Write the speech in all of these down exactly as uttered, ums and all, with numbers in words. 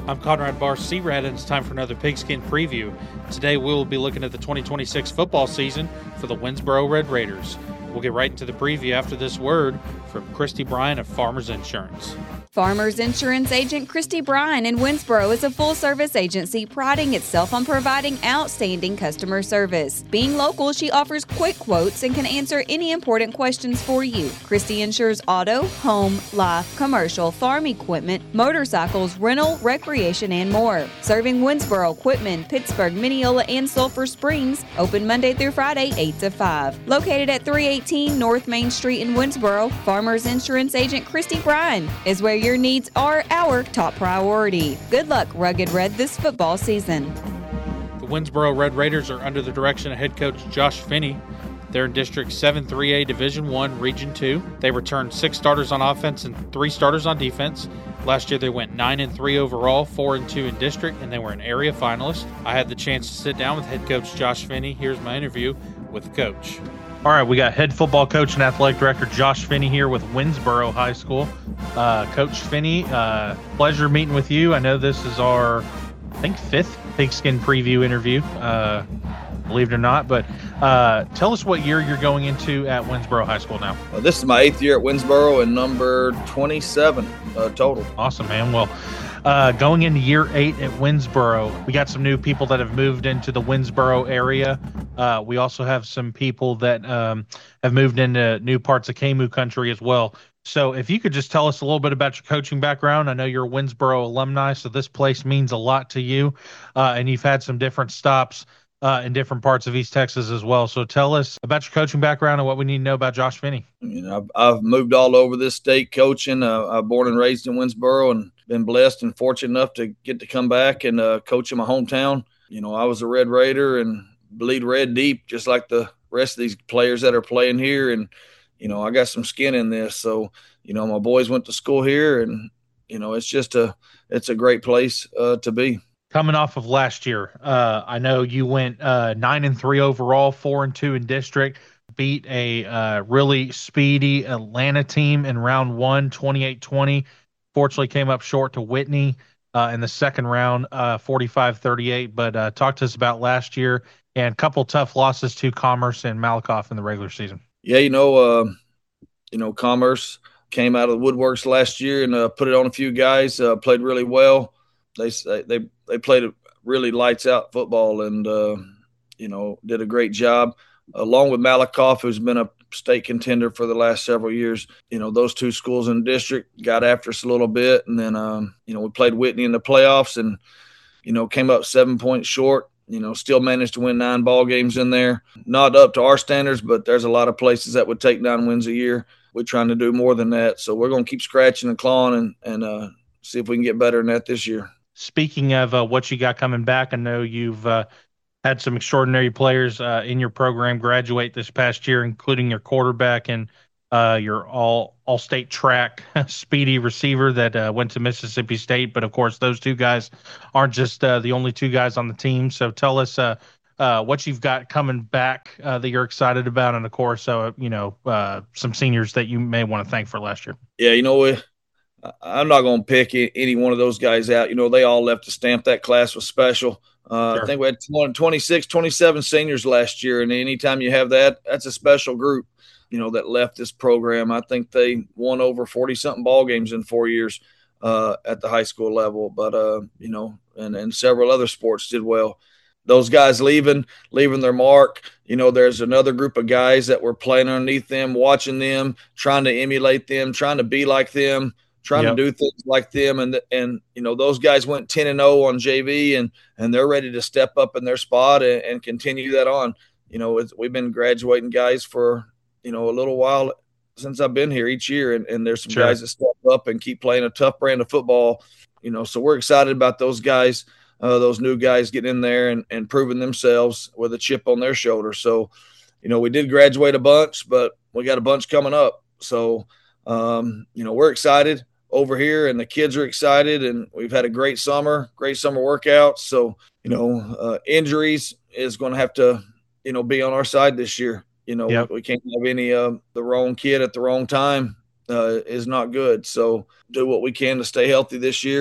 I'm Conrad Barr, C-Rat, and it's time for another Pigskin Preview. Today we will be looking at the twenty twenty-six football season for the Winsboro Red Raiders. We'll get right into the preview after this word from Christy Bryan of Farmers Insurance. Farmers Insurance agent Christy Bryan in Winsboro is a full-service agency priding itself on providing outstanding customer service. Being local, she offers quick quotes and can answer any important questions for you. Christy insures auto, home, life, commercial, farm equipment, motorcycles, rental, recreation, and more. Serving Winsboro, Quitman, Pittsburgh, Mineola, and Sulphur Springs. Open Monday through Friday, eight to five. Located at three eighteen North Main Street in Winsboro, Farmers Insurance agent Christy Bryan is where your needs are our top priority. Good luck, Rugged Red, this football season. The Winsboro Red Raiders are under the direction of head coach Josh Finney. They're in District seven three A Division one, Region two. They returned six starters on offense and three starters on defense. Last year they went nine and three overall, four and two in district, and they were an area finalist. I had the chance to sit down with head coach Josh Finney. Here's my interview with the coach. All right, we got head football coach and athletic director Josh Finney here with Winsboro High School. Uh, coach Finney, uh, pleasure meeting with you. I know this is our, I think, fifth Pigskin Preview interview, uh, believe it or not. But uh, tell us what year you're going into at Winsboro High School now. Uh, this is my eighth year at Winsboro and number twenty-seven uh, total. Awesome, man. Well, Uh, going into year eight at Winsboro, we got some new people that have moved into the Winsboro area. Uh, we also have some people that um, have moved into new parts of K M U country as well. So if you could just tell us a little bit about your coaching background. I know you're a Winsboro alumni, so this place means a lot to you, uh, and you've had some different stops uh, in different parts of East Texas as well. So tell us about your coaching background and what we need to know about Josh Finney. You know, I've, I've moved all over this state coaching. Uh, I'm born and raised in Winsboro and been blessed and fortunate enough to get to come back and uh, coach in my hometown. You know, I was a Red Raider and bleed red deep, just like the rest of these players that are playing here. And, you know, I got some skin in this. So, you know, my boys went to school here and, you know, it's just a, it's a great place uh, to be. Coming off of last year, uh, I know you went uh, nine and three overall, four and two in district, beat a uh, really speedy Atlanta team in round one, twenty-eight twenty. Fortunately, came up short to Whitney uh, in the second round, uh, forty-five thirty-eight. But uh, talk to us about last year and a couple tough losses to Commerce and Malakoff in the regular season. Yeah, you know, uh, you know, Commerce came out of the woodworks last year and uh, put it on a few guys. Uh, played really well. They they they played a really lights out football and uh, you know, did a great job. Along with Malakoff, who's been a state contender for the last several years. You know, those two schools in the district got after us a little bit. And then, um, you know, we played Whitney in the playoffs and, you know, came up seven points short, you know, still managed to win nine ball games in there. Not up to our standards, but there's a lot of places that would take nine wins a year. We're trying to do more than that. So we're going to keep scratching and clawing and, and uh, see if we can get better than that this year. Speaking of uh, what you got coming back, I know you've uh, had some extraordinary players uh, in your program graduate this past year, including your quarterback and uh, your all all state track speedy receiver that uh, went to Mississippi State. But of course, those two guys aren't just uh, the only two guys on the team. So tell us uh, uh, what you've got coming back uh, that you're excited about, and of course, uh, you know, uh, some seniors that you may want to thank for last year. Yeah, you know what? I'm not going to pick any one of those guys out. You know, they all left a stamp. That class was special. Uh, sure. I think we had twenty-six, twenty-seven seniors last year, and anytime you have that, that's a special group, you know, that left this program. I think they won over forty-something ball games in four years uh, at the high school level, but, uh, you know, and, and several other sports did well. Those guys leaving, leaving their mark. You know, there's another group of guys that were playing underneath them, watching them, trying to emulate them, trying to be like them, trying yep. to do things like them. And, and, you know, those guys went ten and oh on J V and, and they're ready to step up in their spot and, and continue that on. You know, it's, we've been graduating guys for, you know, a little while since I've been here each year. And, and there's some sure. guys that step up and keep playing a tough brand of football, you know, so we're excited about those guys, uh, those new guys getting in there and, and proving themselves with a chip on their shoulder. So, you know, we did graduate a bunch, but we got a bunch coming up. So, um, you know, we're excited over here and the kids are excited and we've had a great summer, great summer workouts. So, you know, uh, injuries is going to have to, you know, be on our side this year. You know, yep. we, we can't have any, uh, the wrong kid at the wrong time uh, is not good. So do what we can to stay healthy this year and,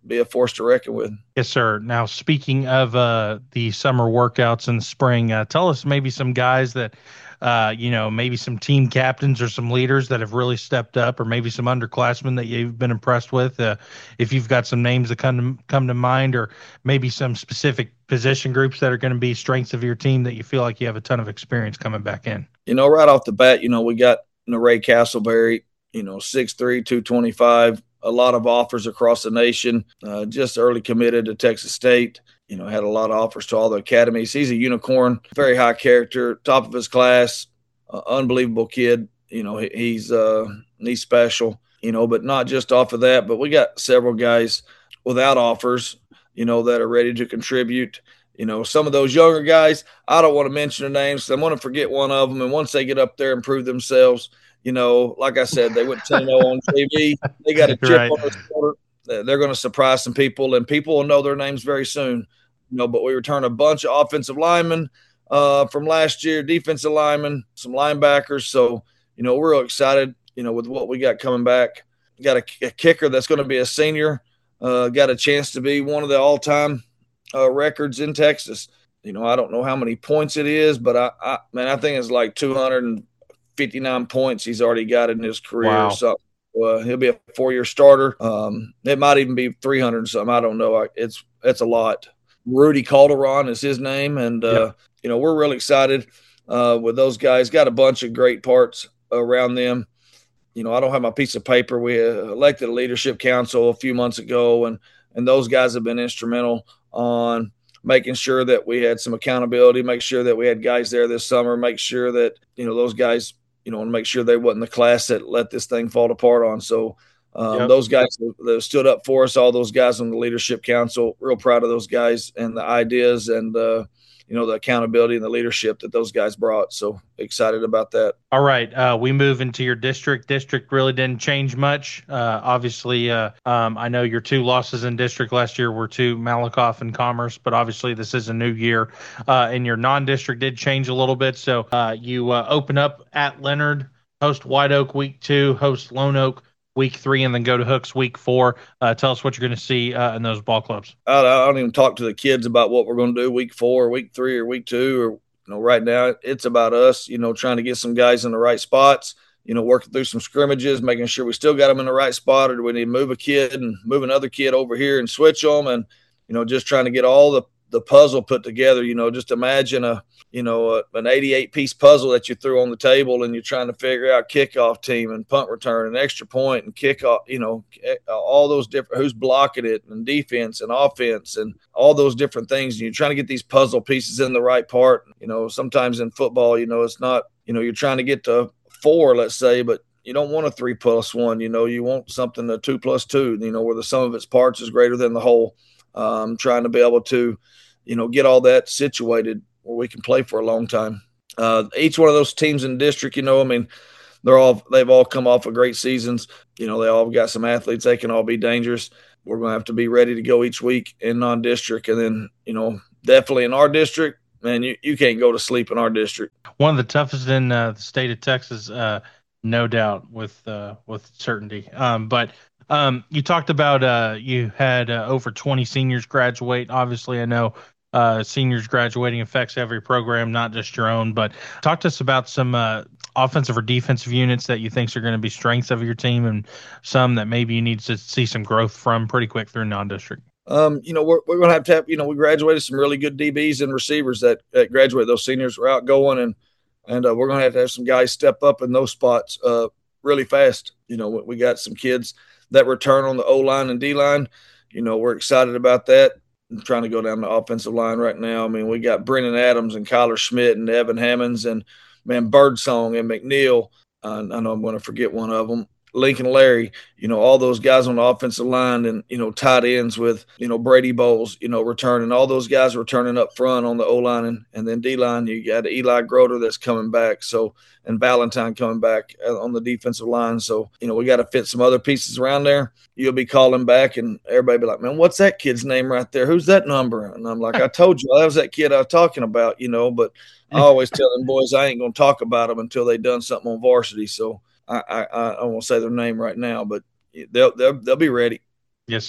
be a force to reckon with. Yes, sir. Now, speaking of uh, the summer workouts in the spring, uh, tell us maybe some guys that, uh, you know, maybe some team captains or some leaders that have really stepped up, or maybe some underclassmen that you've been impressed with. Uh, if you've got some names that come to, come to mind, or maybe some specific position groups that are going to be strengths of your team that you feel like you have a ton of experience coming back in. You know, right off the bat, you know, we got you know, Ray Castleberry, you know, six three, two twenty-five, a lot of offers across the nation, uh, just early committed to Texas State. You know, had a lot of offers to all the academies. He's a unicorn, very high character, top of his class, uh, unbelievable kid. You know, he, he's uh, he's special. You know, but not just off of that. But we got several guys without offers, you know, that are ready to contribute. You know, some of those younger guys, I don't want to mention their names. I'm going to forget one of them. And once they get up there and prove themselves, you know, like I said, they went ten and oh on T V. They got a chip right on their shoulder. They're going to surprise some people, and people will know their names very soon. You know, but we return a bunch of offensive linemen uh, from last year, defensive linemen, some linebackers. So, you know, we're real excited, you know, with what we got coming back. We got a, a kicker that's going to be a senior, uh, got a chance to be one of the all-time uh, records in Texas. You know, I don't know how many points it is, but I, I man, I think it's like two hundred fifty-nine points he's already got in his career. Wow. So uh, he'll be a four-year starter. Um, it might even be three hundred and something. I don't know. It's it's a lot. Rudy Calderon is his name, and uh, yep. you know, we're really excited uh, with those guys. Got a bunch of great parts around them. You know, I don't have my piece of paper. We elected a leadership council a few months ago, and and those guys have been instrumental on making sure that we had some accountability, make sure that we had guys there this summer, make sure that, you know, those guys, you know, and make sure they wasn't the class that let this thing fall apart on. So um, yep. those guys that stood up for us, all those guys on the leadership council, real proud of those guys and the ideas and, uh, you know, the accountability and the leadership that those guys brought. So excited about that. All right. Uh, we move into your district. District really didn't change much. Uh, obviously, uh, um, I know your two losses in district last year were to Malakoff and Commerce, but obviously this is a new year. Uh, and your non-district did change a little bit. So uh, you uh, open up at Leonard, host White Oak week two, host Lone Oak week three, and then go to Hooks week four. Uh, tell us what you're going to see uh, in those ball clubs. I, I don't even talk to the kids about what we're going to do week four, or week three, or week two. Or you know, right now it's about us. You know, trying to get some guys in the right spots. You know, working through some scrimmages, making sure we still got them in the right spot, or do we need to move a kid and move another kid over here and switch them? And you know, just trying to get all the the puzzle put together. You know, just imagine a you know a, an eighty-eight piece puzzle that you threw on the table, and you're trying to figure out kickoff team and punt return and extra point and kickoff. You know, all those different who's blocking it and defense and offense and all those different things. And you're trying to get these puzzle pieces in the right part. You know, sometimes in football, you know, it's not. You know, you're trying to get to four, let's say, but you don't want a three plus one. You know, you want something a two plus two. You know, where the sum of its parts is greater than the whole. Um, trying to be able to, you know, get all that situated where we can play for a long time. Uh, each one of those teams in the district, you know, I mean, they're all, they've all come off of great seasons. You know, they all got some athletes. They can all be dangerous. We're going to have to be ready to go each week in non-district. And then, you know, definitely in our district, man, you, you can't go to sleep in our district. One of the toughest in uh, the state of Texas, uh, no doubt, with, uh, with certainty. Um, but, Um, you talked about uh, you had uh, over twenty seniors graduate. Obviously, I know uh, seniors graduating affects every program, not just your own. But talk to us about some uh, offensive or defensive units that you think are going to be strengths of your team, and some that maybe you need to see some growth from pretty quick through non-district. Um, you know, we're, we're going to have to have, you know, we graduated some really good D Bs and receivers that, that graduated. Those seniors were outgoing, and and uh, we're going to have to have some guys step up in those spots uh, really fast. You know, we got some kids that return on the O-line and D-line. You know, we're excited about that. I'm trying to go down the offensive line right now. I mean, we got Brennan Adams and Kyler Schmidt and Evan Hammonds and, man, Birdsong and McNeil. Uh, I know I'm going to forget one of them. Lincoln Larry, you know, all those guys on the offensive line and, you know, tight ends with, you know, Brady Bowles, you know, returning. All those guys returning up front on the O-line. And, and then D-line, you got Eli Groter that's coming back. So, and Valentine coming back on the defensive line. So, you know, we got to fit some other pieces around there. You'll be calling back and everybody be like, man, what's that kid's name right there? Who's that number? And I'm like, I told you, that was that kid I was talking about, you know, but I always tell them boys I ain't going to talk about them until they done something on varsity. So, I, I, I won't say their name right now, but they'll, they'll, they'll be ready. Yes, sir.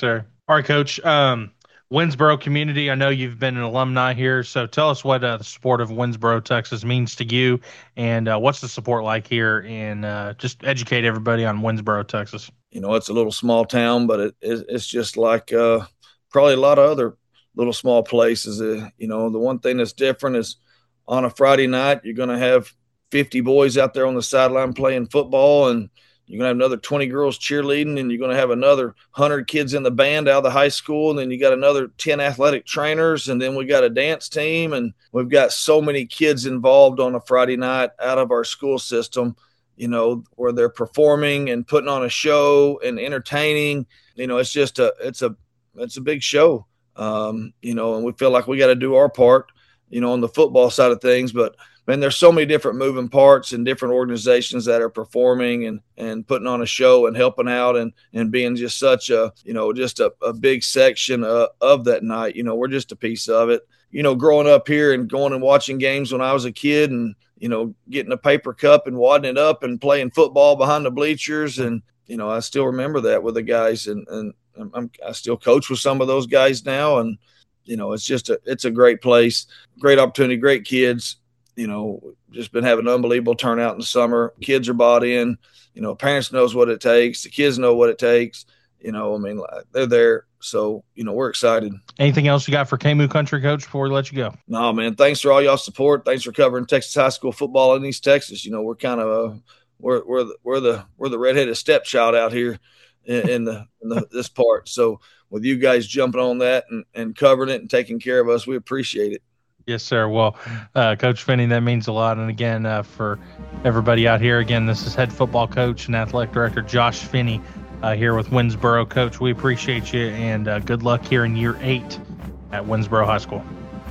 All right, Coach. Um, Winnsboro community, I know you've been an alumni here, so tell us what uh, the support of Winnsboro, Texas means to you, and uh, what's the support like here, and uh, just educate everybody on Winnsboro, Texas. You know, it's a little small town, but it, it, it's just like uh, probably a lot of other little small places. Uh, you know, the one thing that's different is on a Friday night, you're going to have fifty boys out there on the sideline playing football, and you're going to have another twenty girls cheerleading, and you're going to have another one hundred kids in the band out of the high school, and then you got another ten athletic trainers, and then we got a dance team, and we've got so many kids involved on a Friday night out of our school system, you know, where they're performing and putting on a show and entertaining. You know, it's just a it's a it's a big show, um, you know, and we feel like we got to do our part, you know, on the football side of things, but man, there's so many different moving parts and different organizations that are performing and, and putting on a show and helping out and, and being just such a, you know, just a, a big section of, of that night. You know, we're just a piece of it. You know, growing up here and going and watching games when I was a kid and, you know, getting a paper cup and wadding it up and playing football behind the bleachers. And, you know, I still remember that with the guys and, and I'm, I still coach with some of those guys now. And, you know, it's just a, it's a great place, great opportunity, great kids. You know, just been having an unbelievable turnout in the summer. Kids are bought in. You know, parents knows what it takes. The kids know what it takes. You know, I mean, they're there. So, you know, we're excited. Anything else you got for K M U Country, Coach, before we let you go? No, man. Thanks for all y'all's support. Thanks for covering Texas high school football in East Texas. You know, we're kind of uh, we're we're the, we're the we're the redheaded stepchild out here in, in the in the, this part. So, with you guys jumping on that and, and covering it and taking care of us, we appreciate it. Yes, sir. Well, uh, Coach Finney, that means a lot. And again, uh, for everybody out here, again, this is head football coach and athletic director Josh Finney uh, here with Winnsboro. Coach, we appreciate you, and uh, good luck here in year eight at Winnsboro High School.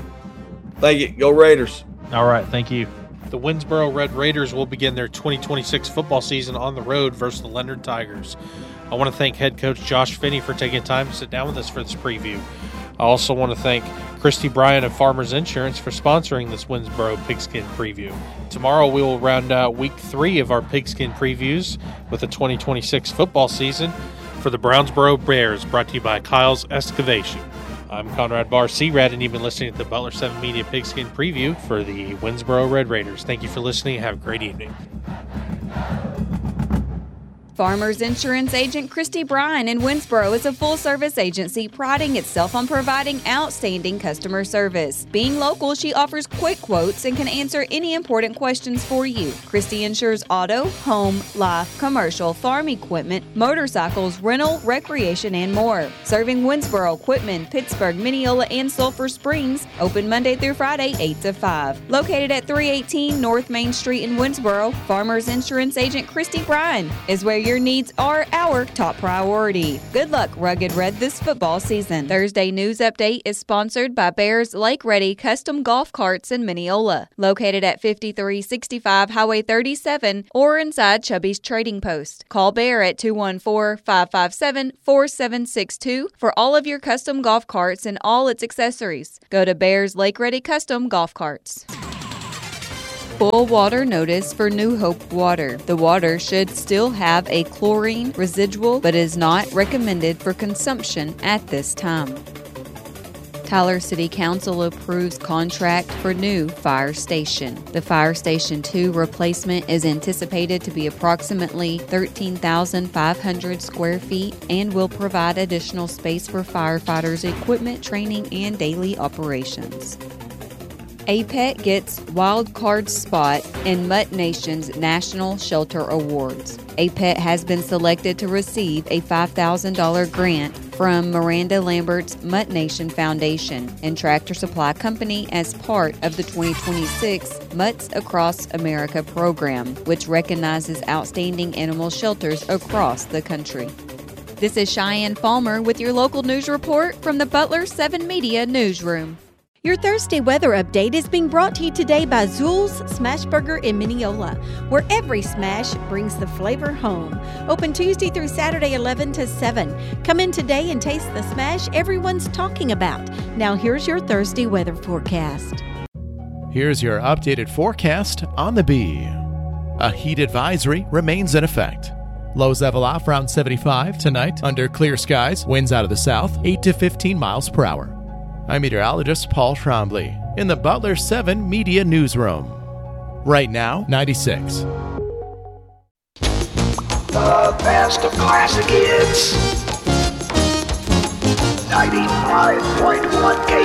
Thank you. Go Raiders. All right. Thank you. The Winnsboro Red Raiders will begin their twenty twenty-six football season on the road versus the Leonard Tigers. I want to thank head coach Josh Finney for taking time to sit down with us for this preview. I also want to thank Christy Bryan of Farmers Insurance for sponsoring this Winnsboro Pigskin Preview. Tomorrow we will round out week three of our Pigskin Previews with the twenty twenty-six football season for the Brownsboro Bears, brought to you by Kyle's Excavation. I'm Conrad Barr Searad, and you've been listening to the Butler seven Media Pigskin Preview for the Winnsboro Red Raiders. Thank you for listening and have a great evening. Farmers Insurance agent Christy Bryan in Winnsboro is a full-service agency priding itself on providing outstanding customer service. Being local, she offers quick quotes and can answer any important questions for you. Christy insures auto, home, life, commercial, farm equipment, motorcycles, rental, recreation, and more. Serving Winnsboro, Quitman, Pittsburgh, Mineola, and Sulphur Springs. Open Monday through Friday, eight to five. Located at three eighteen North Main Street in Winnsboro, Farmers Insurance agent Christy Bryan is where your needs are our top priority. Good luck, Rugged Red, this football season. Thursday News Update is sponsored by Bears Lake Ready Custom Golf Carts in Mineola, located at fifty-three sixty-five Highway thirty-seven or inside Chubby's Trading Post. Call Bear at two one four, five five seven, four seven six two for all of your custom golf carts and all its accessories. Go to Bears Lake Ready Custom Golf Carts. Full water notice for New Hope water. The water should still have a chlorine residual but is not recommended for consumption at this time. Tyler City Council approves contract for new fire station. The Fire Station two replacement is anticipated to be approximately thirteen thousand five hundred square feet and will provide additional space for firefighters' equipment, training, and daily operations. A P E T gets wild card spot in Mutt Nation's National Shelter Awards. A P E T has been selected to receive a five thousand dollars grant from Miranda Lambert's Mutt Nation Foundation and Tractor Supply Company as part of the twenty twenty-six Mutts Across America program, which recognizes outstanding animal shelters across the country. This is Cheyenne Palmer with your local news report from the Butler seven Media Newsroom. Your Thursday weather update is being brought to you today by Zool's Smash Burger in Mineola, where every smash brings the flavor home. Open Tuesday through Saturday, eleven to seven. Come in today and taste the smash everyone's talking about. Now here's your Thursday weather forecast. Here's your updated forecast on the Bee. A heat advisory remains in effect. Lows level off around seventy-five tonight under clear skies. Winds out of the south, eight to fifteen miles per hour. I'm meteorologist Paul Trombley in the Butler seven Media Newsroom. Right now, ninety-six. The best of classic hits. ninety-five point one K